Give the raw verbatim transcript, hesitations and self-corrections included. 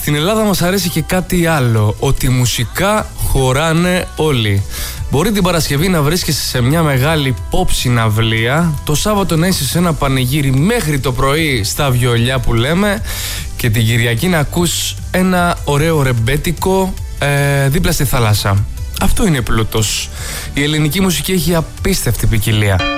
Στην Ελλάδα μας αρέσει και κάτι άλλο, ότι μουσικά χωράνε όλοι. Μπορεί την Παρασκευή να βρίσκεσαι σε μια μεγάλη pop συναυλία, το Σάββατο να είσαι σε ένα πανηγύρι μέχρι το πρωί στα βιολιά που λέμε και την Κυριακή να ακούς ένα ωραίο ρεμπέτικο ε, δίπλα στη θάλασσα. Αυτό είναι πλούτος. Η ελληνική μουσική έχει απίστευτη ποικιλία.